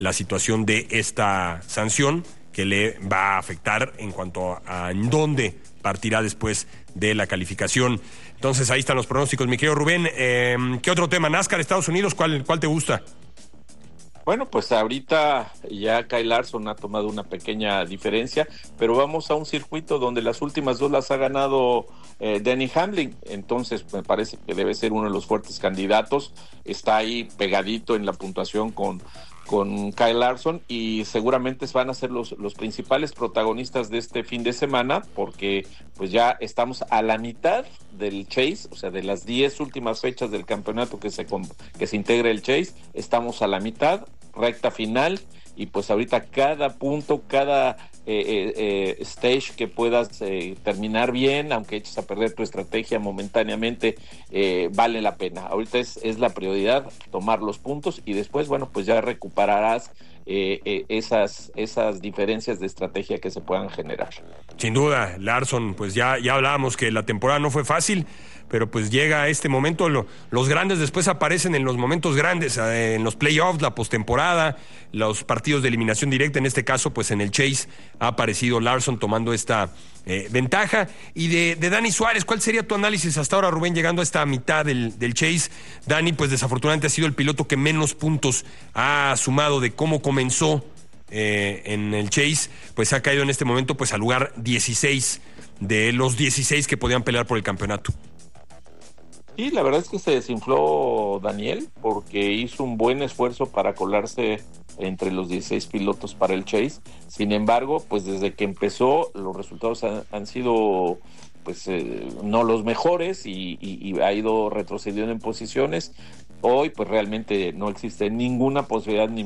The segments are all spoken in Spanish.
la situación de esta sanción que le va a afectar en cuanto a en dónde partirá después de la calificación. Entonces ahí están los pronósticos, mi querido Rubén. ¿Qué otro tema? NASCAR, Estados Unidos, ¿cuál te gusta? Bueno, pues ahorita ya Kyle Larson ha tomado una pequeña diferencia, pero vamos a un circuito donde las últimas dos las ha ganado Denny Hamlin, entonces me parece que debe ser uno de los fuertes candidatos, está ahí pegadito en la puntuación con Kyle Larson y seguramente van a ser los principales protagonistas de este fin de semana porque pues ya estamos a la mitad del Chase, o sea, de las 10 últimas fechas del campeonato que se integra el Chase, estamos a la mitad, recta final y pues ahorita cada punto, cada stage que puedas terminar bien, aunque eches a perder tu estrategia momentáneamente, vale la pena. Ahorita es la prioridad tomar los puntos y después, bueno, pues ya recuperarás esas diferencias de estrategia que se puedan generar. Sin duda, Larson, pues ya hablábamos que la temporada no fue fácil, pero pues llega a este momento, los grandes después aparecen en los momentos grandes, en los playoffs, la postemporada, los partidos de eliminación directa, en este caso pues en el Chase ha aparecido Larson tomando esta ventaja. Y de Dani Suárez, ¿cuál sería tu análisis hasta ahora, Rubén, llegando a esta mitad del Chase? Dani pues desafortunadamente ha sido el piloto que menos puntos ha sumado de cómo comenzó en el Chase, pues ha caído en este momento pues al lugar 16 de los 16 que podían pelear por el campeonato. Sí, la verdad es que se desinfló Daniel porque hizo un buen esfuerzo para colarse entre los 16 pilotos para el Chase. Sin embargo, pues desde que empezó los resultados han sido pues no los mejores y ha ido retrocediendo en posiciones. Hoy pues realmente no existe ninguna posibilidad ni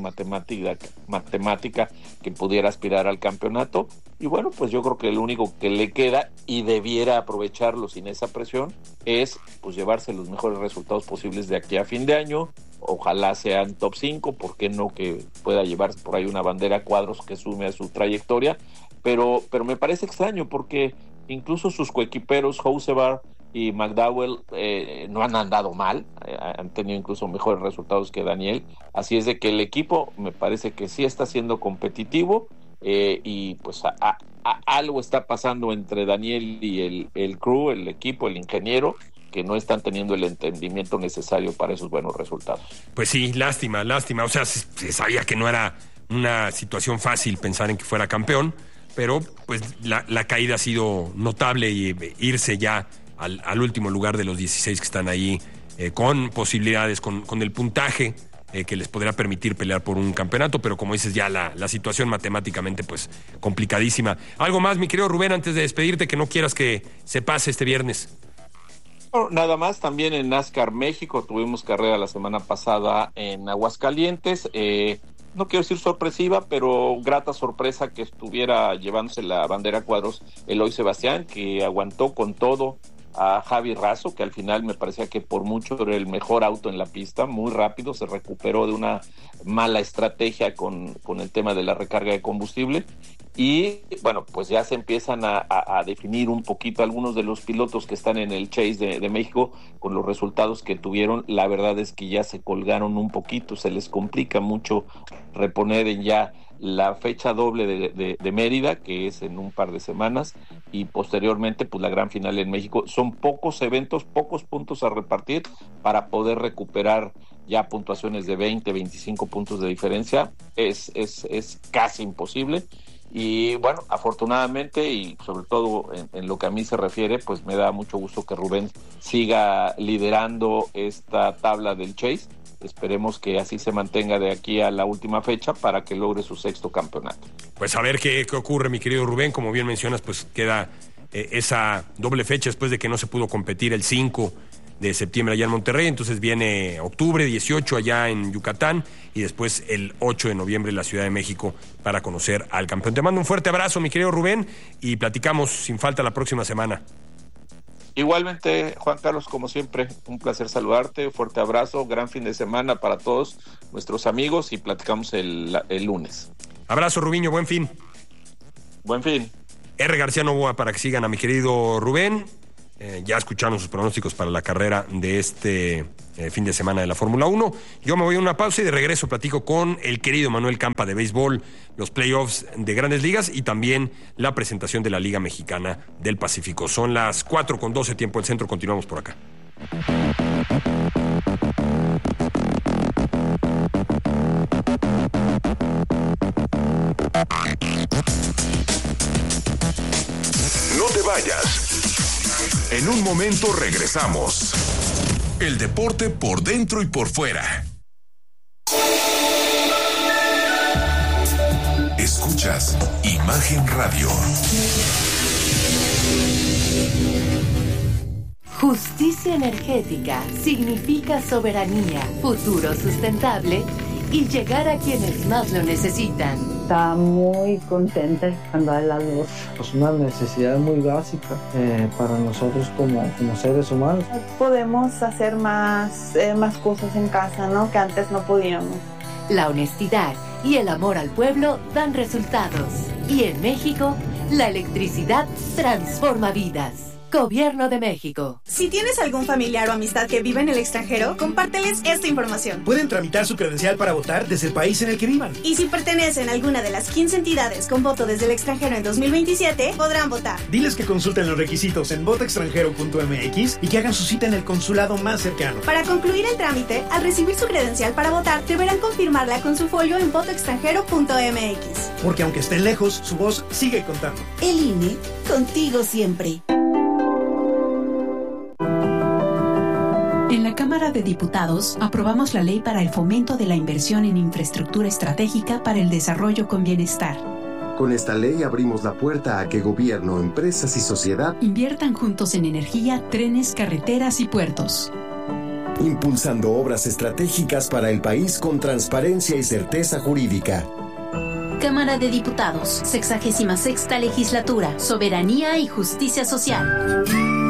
matemática que pudiera aspirar al campeonato y bueno, pues yo creo que lo único que le queda y debiera aprovecharlo sin esa presión es pues llevarse los mejores resultados posibles de aquí a fin de año. Ojalá sean top 5, ¿por qué no que pueda llevarse por ahí una bandera a cuadros que sume a su trayectoria? Pero me parece extraño porque incluso sus coequiperos Housevar y McDowell no han andado mal, han tenido incluso mejores resultados que Daniel, así es de que el equipo me parece que sí está siendo competitivo y pues algo está pasando entre Daniel y el crew, el equipo, el ingeniero, que no están teniendo el entendimiento necesario para esos buenos resultados. Pues sí, lástima, o sea, se sabía que no era una situación fácil pensar en que fuera campeón, pero pues la caída ha sido notable y irse ya al último lugar de los 16 que están ahí con posibilidades, con el puntaje que les podrá permitir pelear por un campeonato, pero como dices ya la situación matemáticamente pues complicadísima. ¿Algo más, mi querido Rubén, antes de despedirte que no quieras que se pase este viernes? Nada más, también en NASCAR México tuvimos carrera la semana pasada en Aguascalientes, no quiero decir sorpresiva, pero grata sorpresa que estuviera llevándose la bandera a cuadros Eloy Sebastián, que aguantó con todo a Javi Razo, que al final me parecía que por mucho era el mejor auto en la pista, muy rápido, se recuperó de una mala estrategia con el tema de la recarga de combustible. Y bueno, pues ya se empiezan a definir un poquito algunos de los pilotos que están en el Chase de México con los resultados que tuvieron. La verdad es que ya se colgaron un poquito, se les complica mucho reponer en ya la fecha doble de Mérida, que es en un par de semanas, y posteriormente pues la gran final en México. Son pocos eventos, pocos puntos a repartir para poder recuperar ya puntuaciones de 20, 25 puntos de diferencia. Es casi imposible. Y bueno, afortunadamente y sobre todo en lo que a mí se refiere, pues me da mucho gusto que Rubén siga liderando esta tabla del Chase. Esperemos que así se mantenga de aquí a la última fecha para que logre su 6º campeonato. Pues a ver qué ocurre, mi querido Rubén. Como bien mencionas, pues queda esa doble fecha después de que no se pudo competir el 5 de septiembre allá en Monterrey, entonces viene octubre 18 allá en Yucatán y después el 8 de noviembre en la Ciudad de México para conocer al campeón. Te mando un fuerte abrazo, mi querido Rubén, y platicamos sin falta la próxima semana. Igualmente, Juan Carlos, como siempre, un placer saludarte, fuerte abrazo, gran fin de semana para todos nuestros amigos y platicamos el lunes. Abrazo, Rubiño, buen fin. Buen fin. R. García Novoa para que sigan a mi querido Rubén. ya escucharon sus pronósticos para la carrera de este fin de semana de la Fórmula 1. Yo me voy a una pausa y de regreso platico con el querido Manuel Campa de béisbol, los playoffs de Grandes Ligas y también la presentación de la Liga Mexicana del Pacífico. Son las 4:12 tiempo del centro, continuamos por acá. No te vayas. En un momento regresamos. El deporte por dentro y por fuera. Escuchas Imagen Radio. Justicia energética significa soberanía, futuro sustentable y llegar a quienes más lo necesitan. Está muy contenta cuando hay la luz. Es una necesidad muy básica para nosotros como seres humanos. Podemos hacer más cosas en casa, ¿no? Que antes no podíamos. La honestidad y el amor al pueblo dan resultados. Y en México, la electricidad transforma vidas. Gobierno de México. Si tienes algún familiar o amistad que vive en el extranjero, compárteles esta información. Pueden tramitar su credencial para votar desde el país en el que vivan. Y si pertenecen a alguna de las 15 entidades con voto desde el extranjero en 2027, podrán votar. Diles que consulten los requisitos en votoextranjero.mx y que hagan su cita en el consulado más cercano. Para concluir el trámite, al recibir su credencial para votar, deberán confirmarla con su folio en votoextranjero.mx. Porque aunque estén lejos, su voz sigue contando. El INE, contigo siempre. En la Cámara de Diputados aprobamos la ley para el fomento de la inversión en infraestructura estratégica para el desarrollo con bienestar. Con esta ley abrimos la puerta a que gobierno, empresas y sociedad inviertan juntos en energía, trenes, carreteras y puertos. Impulsando obras estratégicas para el país con transparencia y certeza jurídica. Cámara de Diputados, 66ª Legislatura, Soberanía y Justicia Social.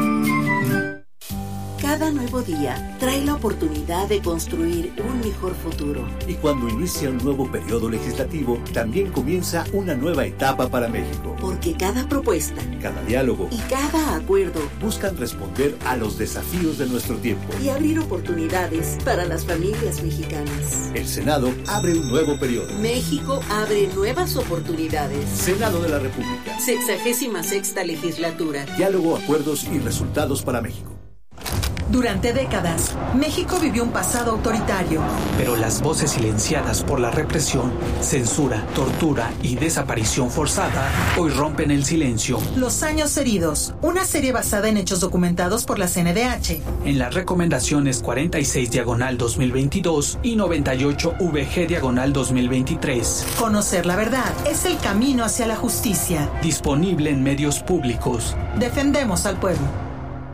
Cada nuevo día trae la oportunidad de construir un mejor futuro. Y cuando inicia un nuevo periodo legislativo, también comienza una nueva etapa para México. Porque cada propuesta, cada diálogo y cada acuerdo buscan responder a los desafíos de nuestro tiempo y abrir oportunidades para las familias mexicanas. El Senado abre un nuevo periodo. México abre nuevas oportunidades. Senado de la República. 66ª Legislatura. Diálogo, acuerdos y resultados para México. Durante décadas, México vivió un pasado autoritario. Pero las voces silenciadas por la represión, censura, tortura y desaparición forzada hoy rompen el silencio. Los años heridos, una serie basada en hechos documentados por la CNDH. En las recomendaciones 46/2022 y 98/VG/2023. Conocer la verdad es el camino hacia la justicia. Disponible en medios públicos. Defendemos al pueblo.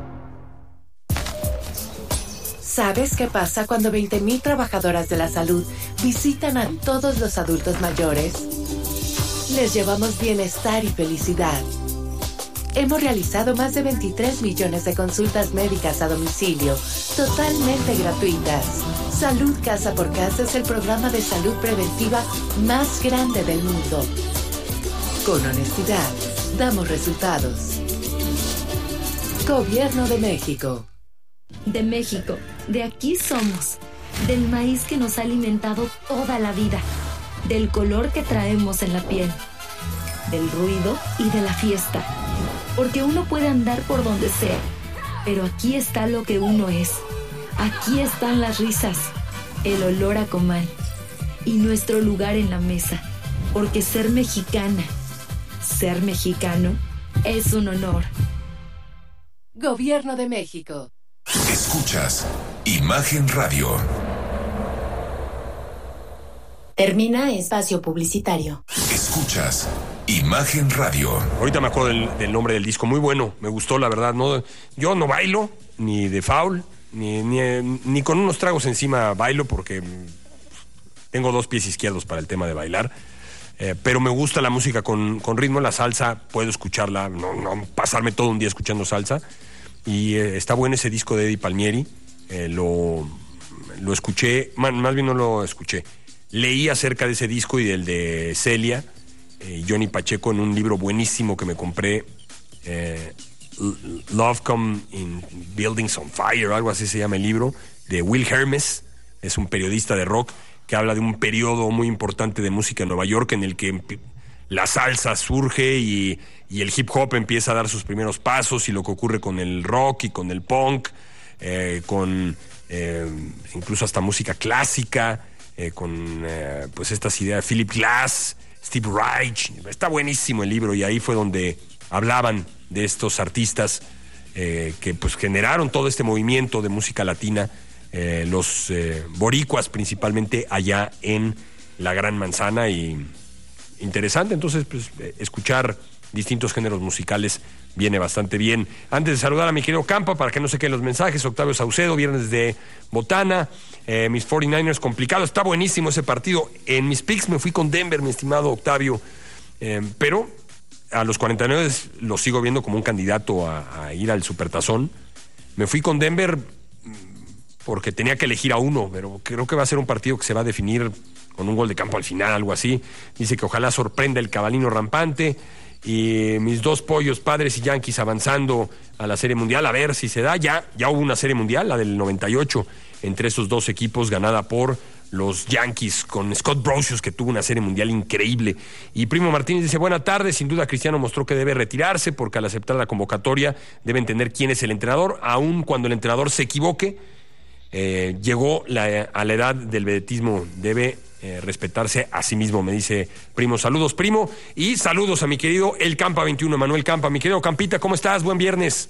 ¿Sabes qué pasa cuando 20,000 trabajadoras de la salud visitan a todos los adultos mayores? Les llevamos bienestar y felicidad. Hemos realizado más de 23 millones de consultas médicas a domicilio, totalmente gratuitas. Salud Casa por Casa es el programa de salud preventiva más grande del mundo. Con honestidad, damos resultados. Gobierno de México. De México, de aquí somos, del maíz que nos ha alimentado toda la vida, del color que traemos en la piel, del ruido y de la fiesta, porque uno puede andar por donde sea, pero aquí está lo que uno es, aquí están las risas, el olor a comal y nuestro lugar en la mesa, porque ser mexicana, ser mexicano es un honor. Gobierno de México. Escuchas Imagen Radio. Termina espacio publicitario. Escuchas Imagen Radio. Ahorita me acuerdo del nombre del disco, muy bueno, me gustó la verdad. No, yo no bailo, ni de foul, ni con unos tragos encima bailo porque tengo 2 pies izquierdos para el tema de bailar. Pero me gusta la música con ritmo, la salsa, puedo escucharla, no pasarme todo un día escuchando salsa. Y está bueno ese disco de Eddie Palmieri, lo escuché, más bien no lo escuché, leí acerca de ese disco y del de Celia, Johnny Pacheco, en un libro buenísimo que me compré, Love Come in Buildings on Fire, algo así se llama el libro, de Will Hermes. Es un periodista de rock que habla de un periodo muy importante de música en Nueva York en el que la salsa surge y el hip hop empieza a dar sus primeros pasos, y lo que ocurre con el rock y con el punk, con incluso hasta música clásica, con pues estas ideas de Philip Glass, Steve Reich. Está buenísimo el libro, y ahí fue donde hablaban de estos artistas que pues generaron todo este movimiento de música latina, los boricuas principalmente allá en la Gran Manzana. Y interesante, entonces pues escuchar distintos géneros musicales viene bastante bien. Antes de saludar a mi querido Campa, para que no se queden los mensajes, Octavio Saucedo, viernes de Botana, mis 49ers complicado, está buenísimo ese partido. En mis picks me fui con Denver, mi estimado Octavio, pero a los 49 lo sigo viendo como un candidato a ir al Supertazón. Me fui con Denver porque tenía que elegir a uno, pero creo que va a ser un partido que se va a definir con un gol de campo al final, algo así. Dice que ojalá sorprenda el cabalino rampante. Y mis dos pollos, Padres y Yankees, avanzando a la Serie Mundial, a ver si se da. Ya hubo una Serie Mundial, la del 98, entre esos dos equipos, ganada por los Yankees, con Scott Brosius, que tuvo una Serie Mundial increíble. Y Primo Martínez dice, buena tarde, sin duda Cristiano mostró que debe retirarse, porque al aceptar la convocatoria debe entender quién es el entrenador, aun cuando el entrenador se equivoque. Llegó a la edad del vedetismo, debe respetarse a sí mismo, me dice Primo. Saludos, Primo, y saludos a mi querido El Campa 21, Manuel Campa. Mi querido Campita, ¿cómo estás? Buen viernes.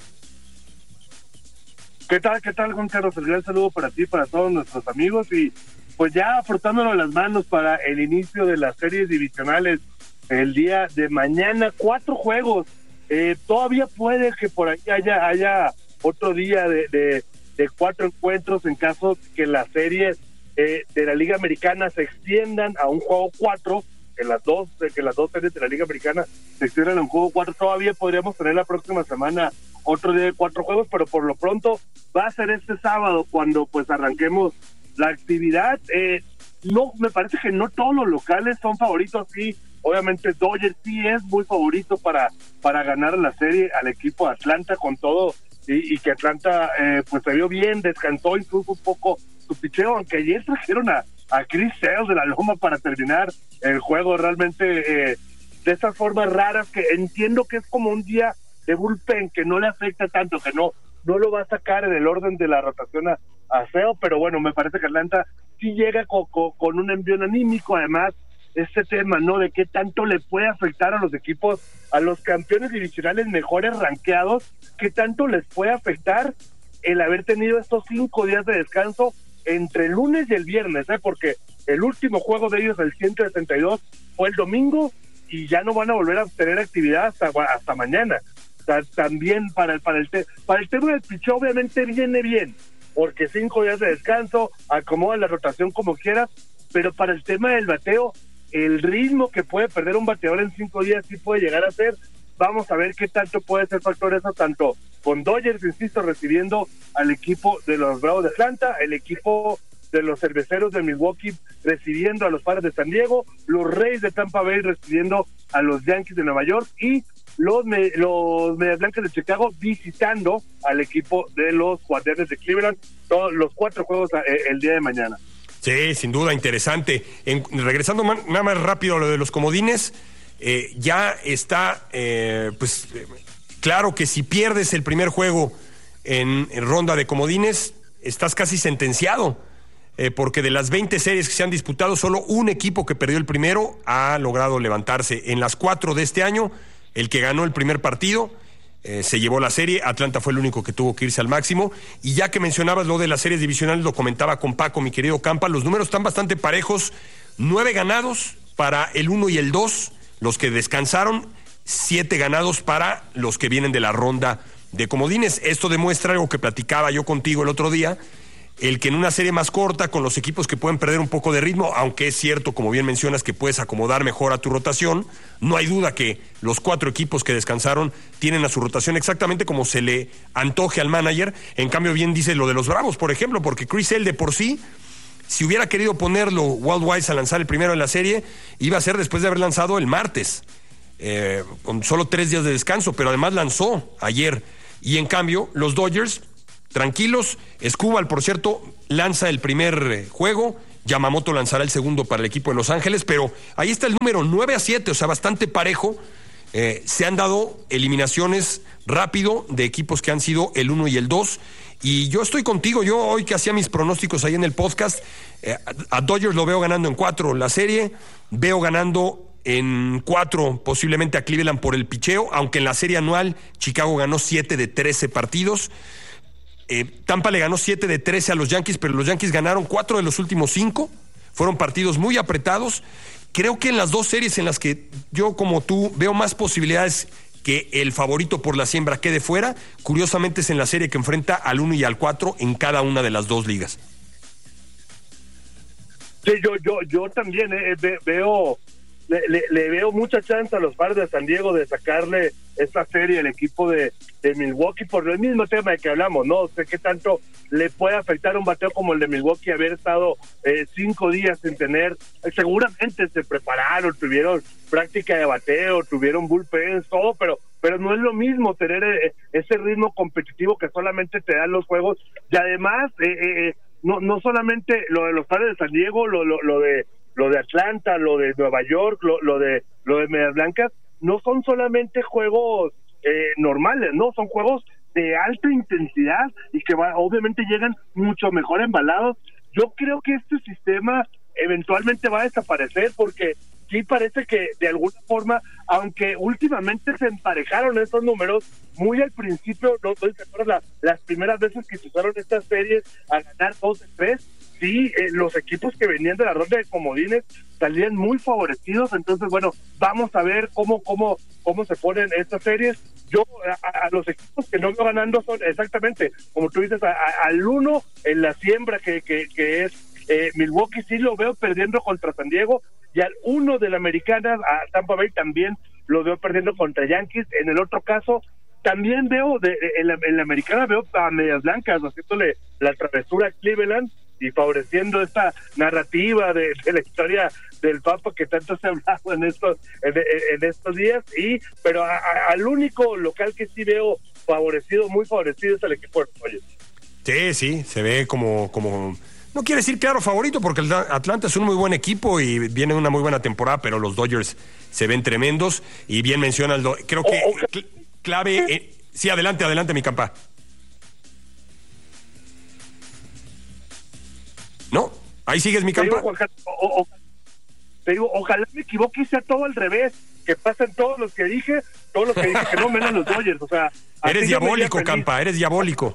¿Qué tal, Juan Carlos? El gran saludo para ti, para todos nuestros amigos, y pues ya frotándonos las manos para el inicio de las series divisionales el día de mañana. 4 juegos, todavía puede que por ahí haya otro día de 4 encuentros en caso que las series de la Liga Americana se extiendan a un juego 4, que las dos series de la Liga Americana se extiendan a un juego 4. Todavía podríamos tener la próxima semana otro día de 4 juegos, pero por lo pronto va a ser este sábado cuando pues arranquemos la actividad. No, me parece que no todos los locales son favoritos. Sí, obviamente Dodgers sí es muy favorito para ganar la serie al equipo de Atlanta, con todo y que Atlanta pues se vio bien, descansó incluso un poco su picheo, aunque ayer trajeron a Chris Sale de la Loma para terminar el juego. Realmente de estas formas raras, que entiendo que es como un día de bullpen que no le afecta tanto, que no lo va a sacar en el orden de la rotación a Sale, pero bueno, me parece que Atlanta sí llega con un envión anímico. Además, este tema, ¿no?, de qué tanto le puede afectar a los equipos, a los campeones divisionales mejores rankeados, qué tanto les puede afectar el haber tenido estos 5 días de descanso entre el lunes y el viernes, porque el último juego de ellos, el 172, fue el domingo, y ya no van a volver a tener actividad hasta mañana. También para el tema del picheo, obviamente viene bien, porque 5 días de descanso, acomoda la rotación como quieras, pero para el tema del bateo, el ritmo que puede perder un bateador en 5 días sí puede llegar a ser. Vamos a ver qué tanto puede ser factor eso, tanto con Dodgers, insisto, recibiendo al equipo de los Bravos de Atlanta, el equipo de los Cerveceros de Milwaukee recibiendo a los Padres de San Diego, los Reyes de Tampa Bay recibiendo a los Yankees de Nueva York, y los Medias Blancas de Chicago visitando al equipo de los Guardianes de Cleveland. Todos los 4 juegos el día de mañana. Sí, sin duda, interesante. Regresando nada más rápido a lo de los comodines, ya está claro que si pierdes el primer juego en ronda de comodines, estás casi sentenciado, porque de las 20 series que se han disputado, solo un equipo que perdió el primero ha logrado levantarse. En las 4 de este año, el que ganó el primer partido se llevó la serie. Atlanta fue el único que tuvo que irse al máximo. Y ya que mencionabas lo de las series divisionales, lo comentaba con Paco, mi querido Campa, los números están bastante parejos. 9 ganados para el 1 y el 2, los que descansaron, 7 ganados para los que vienen de la ronda de comodines. Esto demuestra algo que platicaba yo contigo el otro día, el que en una serie más corta, con los equipos que pueden perder un poco de ritmo, aunque es cierto, como bien mencionas, que puedes acomodar mejor a tu rotación, no hay duda que los 4 equipos que descansaron tienen a su rotación exactamente como se le antoje al manager. En cambio, bien dice lo de los Bravos, por ejemplo, porque Chris Sale de por sí, si hubiera querido ponerlo Walt Weiss a lanzar el primero en la serie, iba a ser después de haber lanzado el martes, con solo 3 días de descanso, pero además lanzó ayer. Y en cambio, los Dodgers, tranquilos. Escobar, por cierto, lanza el primer juego. Yamamoto lanzará el segundo para el equipo de Los Ángeles, pero ahí está el número 9-7, o sea, bastante parejo. Se han dado eliminaciones rápido de equipos que han sido el 1 y el 2. Y yo estoy contigo, yo hoy que hacía mis pronósticos ahí en el podcast, a Dodgers lo veo ganando en 4 la serie, veo ganando en 4 posiblemente a Cleveland por el picheo, aunque en la serie anual Chicago ganó 7 de 13 partidos. Tampa le ganó 7 de 13 a los Yankees, pero los Yankees ganaron 4 de los últimos 5. Fueron partidos muy apretados. Creo que en las 2 series en las que yo, como tú, veo más posibilidades que el favorito por la siembra quede fuera, curiosamente es en la serie que enfrenta al 1 y al 4 en cada una de las 2 ligas. Sí, yo también veo... Le veo mucha chance a los Padres de San Diego de sacarle esta serie al equipo de Milwaukee por el mismo tema de que hablamos, ¿no? Sé qué tanto le puede afectar un bateo como el de Milwaukee haber estado 5 días sin tener, seguramente se prepararon, tuvieron práctica de bateo, tuvieron bullpens, todo, pero no es lo mismo tener ese ritmo competitivo que solamente te dan los juegos, y además no solamente lo de los Padres de San Diego, lo de Atlanta, lo de Nueva York, lo de Medias Blancas, no son solamente juegos normales, no, son juegos de alta intensidad y que obviamente llegan mucho mejor embalados. Yo creo que este sistema eventualmente va a desaparecer porque sí parece que de alguna forma, aunque últimamente se emparejaron estos números, muy al principio, no estoy seguro, las primeras veces que se usaron estas series a ganar 2 de 3, sí, los equipos que venían de la ronda de comodines salían muy favorecidos. Entonces, bueno, vamos a ver cómo se ponen estas series. Yo a los equipos que no veo ganando son exactamente, como tú dices, al 1 en la siembra que es Milwaukee, sí lo veo perdiendo contra San Diego, y al 1 de la Americana, a Tampa Bay, también lo veo perdiendo contra Yankees. En el otro caso, también veo en la Americana veo a Medias Blancas haciéndole la travesura a Cleveland y favoreciendo esta narrativa de la historia del Papa que tanto se ha hablado en estos días, pero al único local que sí veo favorecido, muy favorecido, es el equipo de Dodgers. Sí, se ve como no quiere decir claro favorito, porque el Atlanta es un muy buen equipo y viene una muy buena temporada, pero los Dodgers se ven tremendos, y bien menciona creo que clave, sí, adelante mi campa. ¿No? Ahí sigues mi campa. Te digo, ojalá me equivoque y sea todo al revés, que pasen todos los que dije que no, menos los Dodgers, o sea... Eres diabólico, campa, eres diabólico.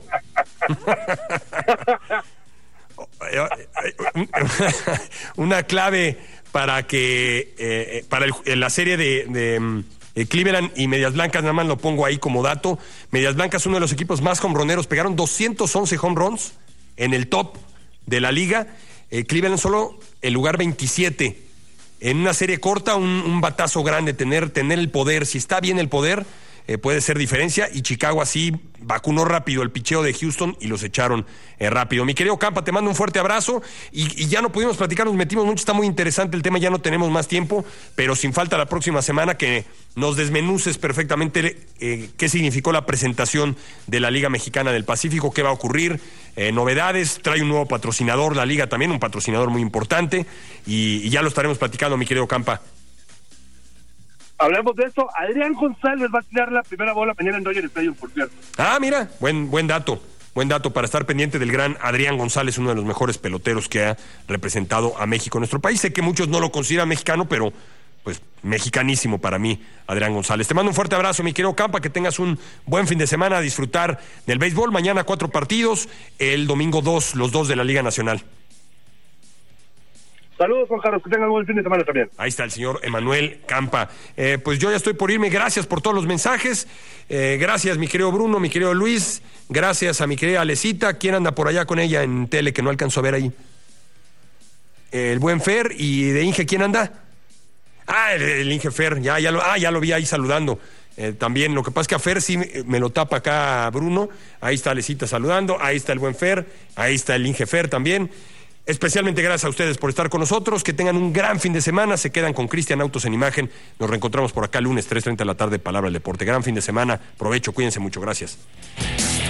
Una clave para que en la serie de Cleveland y Medias Blancas, nada más lo pongo ahí como dato. Medias Blancas, uno de los equipos más hombroneros, pegaron 211 home runs en el top de la liga. Cleveland solo el lugar 27. En una serie corta, un batazo grande, tener el poder, si está bien el poder, puede ser diferencia, y Chicago así vacunó rápido el picheo de Houston y los echaron rápido. Mi querido Campa, te mando un fuerte abrazo, y ya no pudimos platicar, nos metimos mucho, está muy interesante el tema, ya no tenemos más tiempo, pero sin falta la próxima semana que nos desmenuces perfectamente qué significó la presentación de la Liga Mexicana del Pacífico, qué va a ocurrir, novedades, trae un nuevo patrocinador, la Liga también, un patrocinador muy importante, y ya lo estaremos platicando, mi querido Campa. Hablamos de eso. Adrián González va a tirar la primera bola mañana en Dodger Stadium, por cierto. Ah, mira, buen dato para estar pendiente del gran Adrián González, uno de los mejores peloteros que ha representado a México en nuestro país. Sé que muchos no lo consideran mexicano, pero pues mexicanísimo para mí, Adrián González. Te mando un fuerte abrazo, mi querido Campa, que tengas un buen fin de semana a disfrutar del béisbol. Mañana 4 partidos, el domingo 2, los 2 de la Liga Nacional. Saludos, Juan Carlos, que tengan un buen fin de semana también. Ahí está el señor Emanuel Campa. Pues yo ya estoy por irme, gracias por todos los mensajes, gracias mi querido Bruno, mi querido Luis, gracias a mi querida Alecita. ¿Quién anda por allá con ella en tele que no alcanzo a ver ahí? El buen Fer. ¿Y de Inge quién anda? El Inge Fer, ya lo vi ahí saludando. También, lo que pasa es que a Fer sí me lo tapa acá Bruno. Ahí está Alecita saludando, ahí está el buen Fer, ahí está el Inge Fer también. Especialmente gracias a ustedes por estar con nosotros. Que tengan un gran fin de semana. Se quedan con Cristian Autos en Imagen. Nos reencontramos por acá lunes 3:30 de la tarde. Palabra del Deporte. Gran fin de semana. Provecho. Cuídense mucho. Gracias.